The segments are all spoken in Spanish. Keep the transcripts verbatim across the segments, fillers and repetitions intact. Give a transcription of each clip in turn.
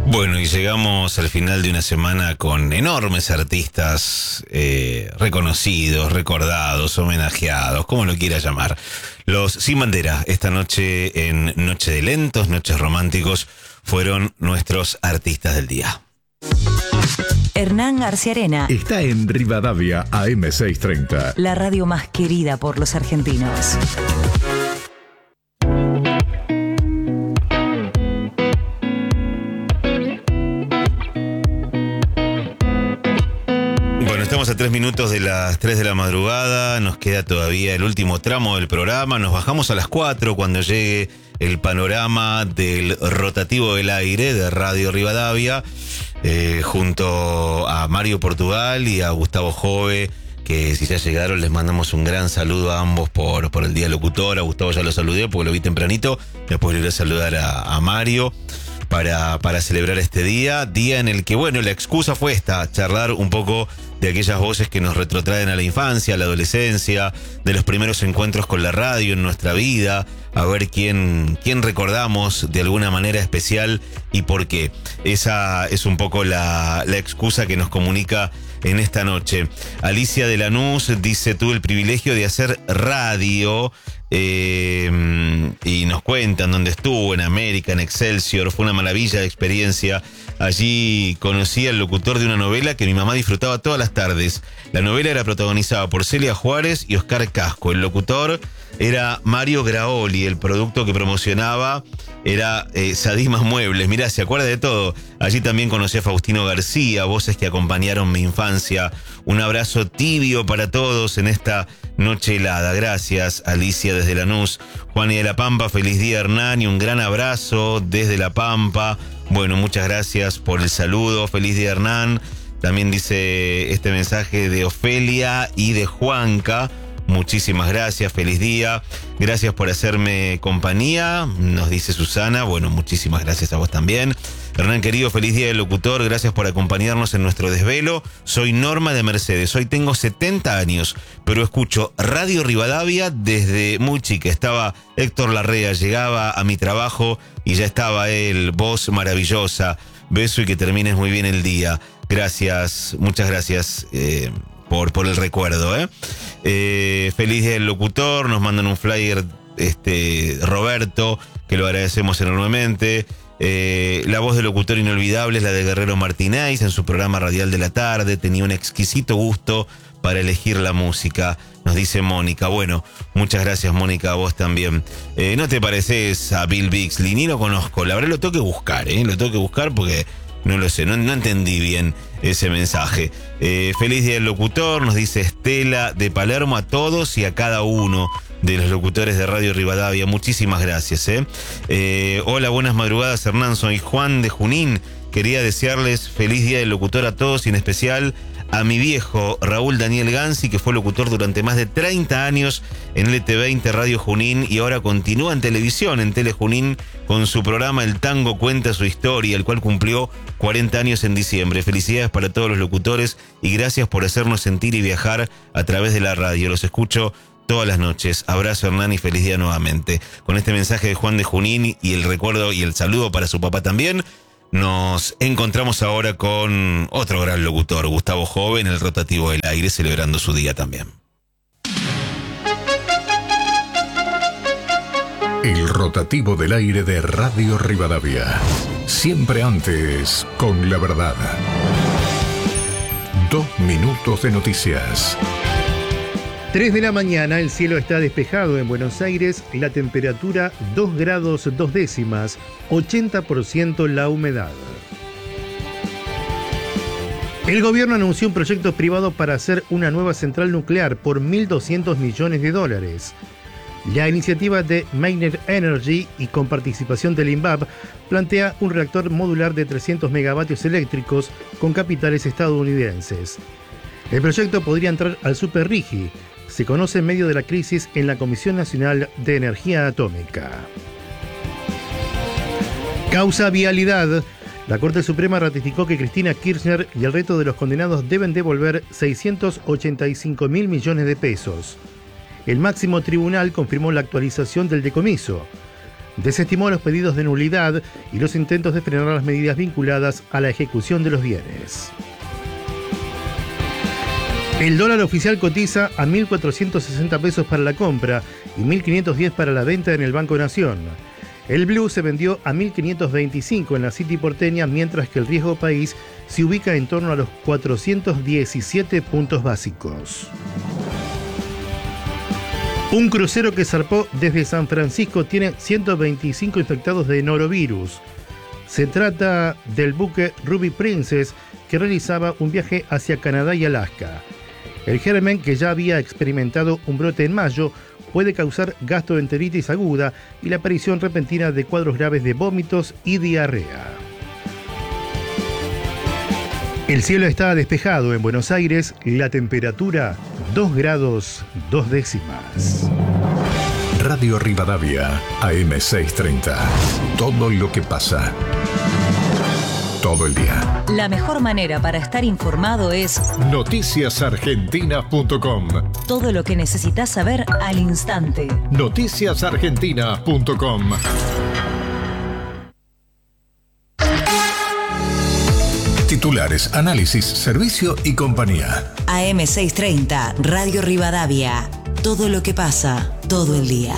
Bueno, y llegamos al final de una semana con enormes artistas eh, reconocidos, recordados, homenajeados, como lo quiera llamar. Los Sin Bandera, esta noche en Noche de Lentos, Noches Románticos, fueron nuestros artistas del día. Hernán Arciarena está en Rivadavia A M seiscientos treinta. La radio más querida por los argentinos. Estamos a tres minutos de las tres de la madrugada, nos queda todavía el último tramo del programa, nos bajamos a las cuatro cuando llegue el panorama del rotativo del aire de Radio Rivadavia, eh, junto a Mario Portugal y a Gustavo Jove, que si ya llegaron les mandamos un gran saludo a ambos por, por el Día Locutor. A Gustavo ya lo saludé porque lo vi tempranito, después le iré a saludar a, a Mario. Para, para celebrar este día, día en el que, bueno, la excusa fue esta, charlar un poco de aquellas voces que nos retrotraen a la infancia, a la adolescencia, de los primeros encuentros con la radio en nuestra vida, a ver quién, quién recordamos de alguna manera especial y por qué. Esa es un poco la, la excusa que nos comunica en esta noche. Alicia de Lanús dice: tuve el privilegio de hacer radio. Eh, y nos cuentan dónde estuvo, en América, en Excelsior. Fue una maravilla de experiencia. Allí conocí al locutor de una novela que mi mamá disfrutaba todas las tardes. La novela era protagonizada por Celia Juárez y Oscar Casco. El locutor era Mario Graoli. El producto que promocionaba era eh, Sadimas Muebles. Mirá, se acuerda de todo. Allí también conocí a Faustino García, voces que acompañaron mi infancia. Un abrazo tibio para todos en esta noche helada. Gracias, Alicia desde Lanús. Juan y de la Pampa, feliz día, Hernán, y un gran abrazo desde La Pampa. Bueno, muchas gracias por el saludo. Feliz día, Hernán. También dice este mensaje de Ofelia y de Juanca. Muchísimas gracias, feliz día. Gracias por hacerme compañía, nos dice Susana. Bueno, muchísimas gracias a vos también. Hernán querido, feliz día del locutor. Gracias por acompañarnos en nuestro desvelo. Soy Norma de Mercedes. Hoy tengo setenta años, pero escucho Radio Rivadavia desde muy chica. Estaba Héctor Larrea, llegaba a mi trabajo y ya estaba él. Voz maravillosa. Beso y que termines muy bien el día. Gracias, muchas gracias. Eh, Por, por el recuerdo, ¿eh? Eh, feliz día del locutor, nos mandan un flyer este, Roberto, que lo agradecemos enormemente. Eh, la voz del locutor inolvidable es la de Guerrero Martínez en su programa radial de la tarde. Tenía un exquisito gusto para elegir la música, nos dice Mónica. Bueno, muchas gracias, Mónica, a vos también. Eh, ¿No te pareces a Bill Bixley? Ni lo conozco, la verdad lo tengo que buscar, ¿eh? Lo tengo que buscar porque no lo sé, no, no entendí bien ese mensaje. Eh, feliz día del locutor, nos dice Estela de Palermo, a todos y a cada uno de los locutores de Radio Rivadavia. Muchísimas gracias. ¿eh? Eh, hola, buenas madrugadas, Hernán. Soy Juan de Junín. Quería desearles feliz día del locutor a todos y en especial a mi viejo Raúl Daniel Gansi, que fue locutor durante más de treinta años en L T veinte Radio Junín y ahora continúa en televisión, en Tele Junín, con su programa El Tango Cuenta Su Historia, el cual cumplió cuarenta años en diciembre. Felicidades para todos los locutores y gracias por hacernos sentir y viajar a través de la radio. Los escucho todas las noches. Abrazo, Hernán, y feliz día nuevamente. Con este mensaje de Juan de Junín y el recuerdo y el saludo para su papá también, nos encontramos ahora con otro gran locutor, Gustavo Jove, en el rotativo del aire, celebrando su día también. El rotativo del aire de Radio Rivadavia. Siempre antes, con la verdad. Dos minutos de noticias. tres de la mañana, el cielo está despejado en Buenos Aires, la temperatura dos grados dos décimas, ochenta por ciento la humedad. El gobierno anunció un proyecto privado para hacer una nueva central nuclear por mil doscientos millones de dólares. La iniciativa de Magnet Energy y con participación del INVAP plantea un reactor modular de trescientos megavatios eléctricos con capitales estadounidenses. El proyecto podría entrar al Super RIGI. Se conoce en medio de la crisis en la Comisión Nacional de Energía Atómica. Causa vialidad. La Corte Suprema ratificó que Cristina Kirchner y el resto de los condenados deben devolver seiscientos ochenta y cinco mil millones de pesos. El máximo tribunal confirmó la actualización del decomiso. desestimó los pedidos de nulidad y los intentos de frenar las medidas vinculadas a la ejecución de los bienes. El dólar oficial cotiza a mil cuatrocientos sesenta pesos para la compra y mil quinientos diez para la venta en el Banco Nación. El Blue se vendió a mil quinientos veinticinco en la City porteña, mientras que el riesgo país se ubica en torno a los cuatrocientos diecisiete puntos básicos. Un crucero que zarpó desde San Francisco tiene ciento veinticinco infectados de norovirus. Se trata del buque Ruby Princess, que realizaba un viaje hacia Canadá y Alaska. El germen, que ya había experimentado un brote en mayo, puede causar gastroenteritis aguda y la aparición repentina de cuadros graves de vómitos y diarrea. El cielo está despejado en Buenos Aires, la temperatura dos grados dos décimas. Radio Rivadavia, A M seiscientos treinta. Todo lo que pasa. Todo el día. La mejor manera para estar informado es noticias argentinas punto com. todo lo que necesitas saber al instante. noticias argentinas punto com. Titulares, análisis, servicio y compañía. A M seiscientos treinta, Radio Rivadavia. Todo lo que pasa, todo el día.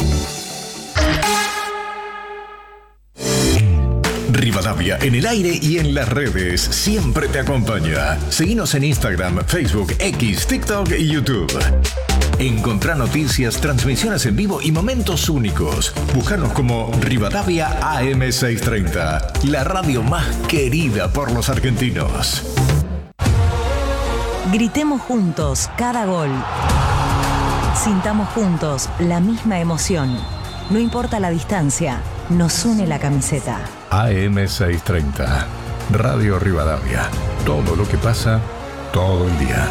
Rivadavia en el aire y en las redes siempre te acompaña. Seguinos en Instagram, Facebook, X, TikTok y YouTube. Encontrá noticias, transmisiones en vivo y momentos únicos. Búscanos como Rivadavia A M seiscientos treinta, la radio más querida por los argentinos. Gritemos juntos cada gol. Sintamos juntos la misma emoción. No importa la distancia, nos une la camiseta. A M seiscientos treinta, Radio Rivadavia. Todo lo que pasa, todo el día.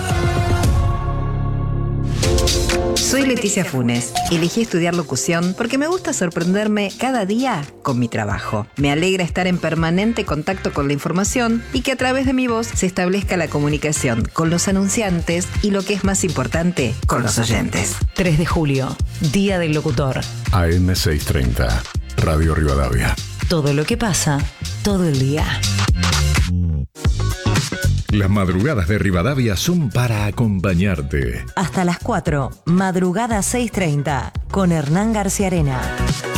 Soy Leticia Funes. Elegí estudiar locución porque me gusta sorprenderme cada día con mi trabajo. Me alegra estar en permanente contacto con la información y que a través de mi voz se establezca la comunicación con los anunciantes y, lo que es más importante, con los oyentes. tres de julio, Día del Locutor. A M seiscientos treinta, Radio Rivadavia. Todo lo que pasa, todo el día. Las madrugadas de Rivadavia son para acompañarte. Hasta las cuatro, Madrugada seiscientos treinta, con Hernán Garciarena.